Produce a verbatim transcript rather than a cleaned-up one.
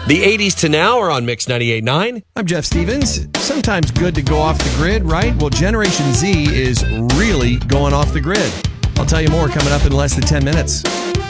The eighties to now are on Mix ninety-eight point nine. I'm Jeff Stevens. Sometimes good to go off the grid, right? Well, Generation Z is really going off the grid. I'll tell you more coming up in less than ten minutes.